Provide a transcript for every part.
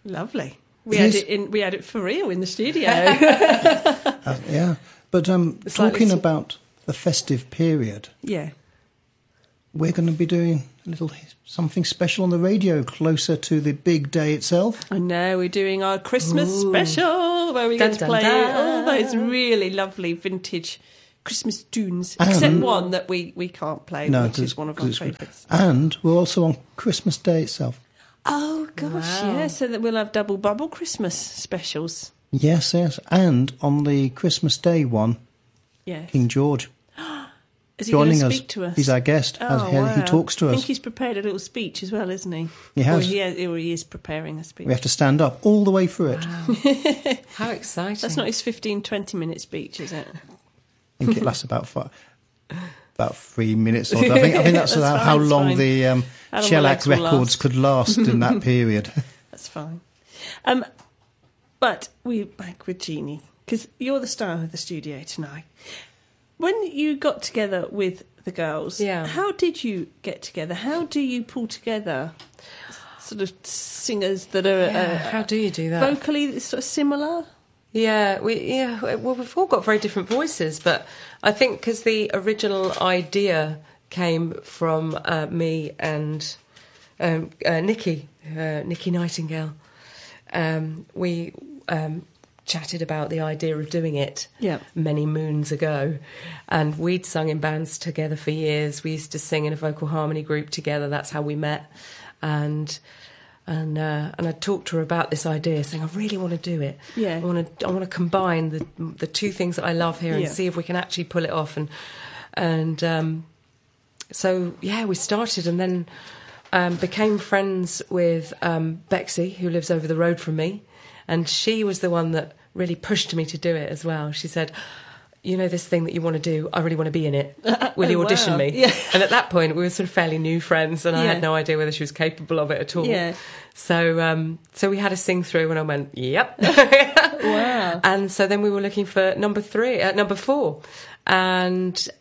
Lovely. We had it for real in the studio. Yeah. But talking about the festive period, yeah, we're going to be doing a little something special on the radio closer to the big day itself. I know, we're doing our Christmas special where we get to play all those really lovely vintage Christmas tunes, except one that we can't play, which is one of our favourites. And we're also on Christmas Day itself. Oh, gosh, yeah, so that we'll have double bubble Christmas specials. Yes. And on the Christmas Day one, King George is he joining going to us. speak to us? He's our guest. He talks to us. I think he's prepared a little speech as well, isn't he? He has. Or he is preparing a speech. We have to stand up all the way through it. Wow. How exciting. That's not his 15-20-minute speech, is it? I think it lasts about 3 minutes. Or I think that's how long the shellac records could last in that period. That's fine. But we're back with Jeannie, because you're the star of the studio tonight. When you got together with the girls, how did you get together? How do you pull together sort of singers that are... how do you do that? Vocally sort of similar? Well, we've all got very different voices, but I think because the original idea came from me and Nikki Nightingale. We chatted about the idea of doing it many moons ago, and we'd sung in bands together for years. We used to sing in a vocal harmony group together. That's how we met, and I talked to her about this idea, saying I really want to do it. I want to combine the two things that I love here and see if we can actually pull it off. So we started, and then became friends with Bexy, who lives over the road from me, and she was the one that really pushed me to do it as well. She said, you know, this thing that you want to do, I really want to be in it. Will you audition me? Yeah. And at that point, we were sort of fairly new friends, and I had no idea whether she was capable of it at all. Yeah. So we had a sing through, and I went, yep. Wow. And so then we were looking for number 4. And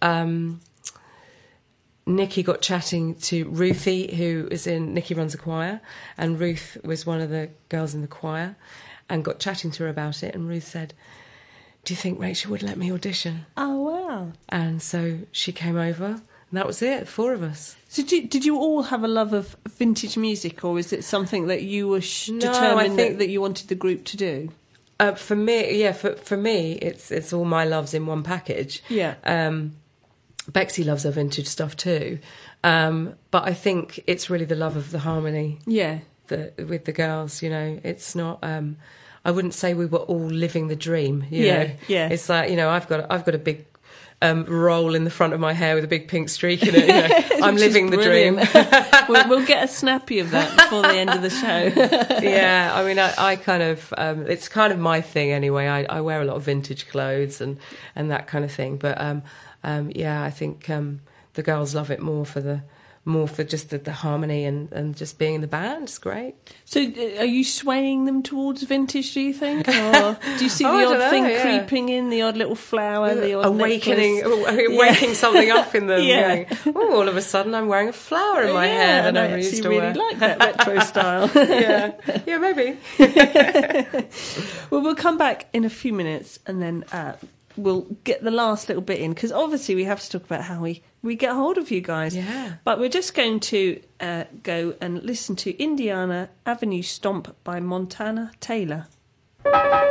Nikki got chatting to Ruthie, who is in Nikki Runs a Choir, and Ruth was one of the girls in the choir, and got chatting to her about it, and Ruth said, do you think Rachel would let me audition? Oh, wow. And so she came over, and that was it, 4 of us. So did you all have a love of vintage music, or is it something that you were determined that you wanted the group to do? For me, for me, it's all my loves in one package. Yeah. Bexy loves her vintage stuff too, but I think it's really the love of the harmony. Yeah. With the girls, you know, it's not. I wouldn't say we were all living the dream. You know? Yeah. It's like, you know, I've got a big roll in the front of my hair with a big pink streak in it. You know? I'm living the dream. We'll get a snappy of that before the end of the show. Yeah, I mean, I kind of, it's kind of my thing anyway. I wear a lot of vintage clothes and that kind of thing. But I think the girls love it more for just the harmony and just being in the band. It's great. So are you swaying them towards vintage, do you think? Or do you see the odd thing creeping in, the odd little flower, the odd waking something up in them? Going, oh, all of a sudden I'm wearing a flower in my hair that I never used to wear. I really like that retro style. Yeah, maybe. Well, we'll come back in a few minutes, and then we'll get the last little bit in, because obviously we have to talk about how we get hold of you guys. Yeah. But we're just going to go and listen to Indiana Avenue Stomp by Montana Taylor.